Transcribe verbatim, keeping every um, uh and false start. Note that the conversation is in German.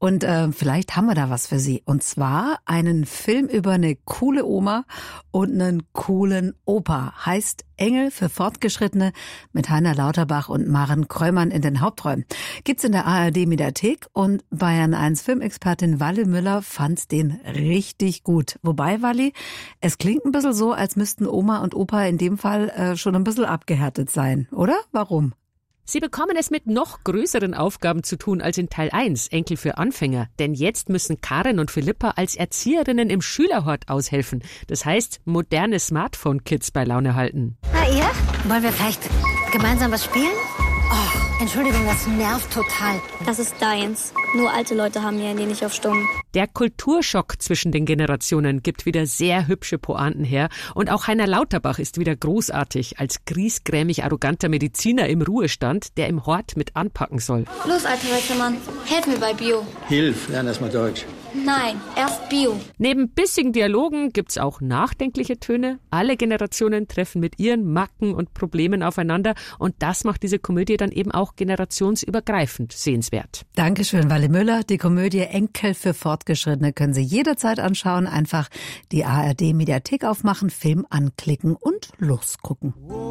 Und äh, vielleicht haben wir da was für Sie. Und zwar einen Film über eine coole Oma und einen coolen Opa. Heißt Engel für Fortgeschrittene mit Heiner Lauterbach und Maren Kröllmann in den Hauptrollen. Gibt's in der A R D-Mediathek und Bayern eins Filmexpertin Walle Müller fand den richtig gut. Wobei, Walle, es klingt ein bisschen so, als müssten Oma und Opa in dem Fall äh, schon ein bisschen abgehärtet sein, oder? Warum? Sie bekommen es mit noch größeren Aufgaben zu tun als in Teil eins, Enkel für Anfänger. Denn jetzt müssen Karin und Philippa als Erzieherinnen im Schülerhort aushelfen. Das heißt, moderne Smartphone-Kids bei Laune halten. Na ihr? Wollen wir vielleicht gemeinsam was spielen? Oh, Entschuldigung, das nervt total. Das ist deins. Nur alte Leute haben ihr Handy nicht auf Stumm. Der Kulturschock zwischen den Generationen gibt wieder sehr hübsche Pointen her. Und auch Heiner Lauterbach ist wieder großartig als griesgrämig arroganter Mediziner im Ruhestand, der im Hort mit anpacken soll. Los, alter weißer Mann, helf mir bei Bio. Hilf, lern erst mal Deutsch. Nein, erst Bio. Neben bissigen Dialogen gibt's auch nachdenkliche Töne. Alle Generationen treffen mit ihren Macken und Problemen aufeinander. Und das macht diese Komödie dann eben auch generationsübergreifend sehenswert. Dankeschön, Walle Müller. Die Komödie Enkel für Fortgeschrittene können Sie jederzeit anschauen. Einfach die A R D-Mediathek aufmachen, Film anklicken und losgucken.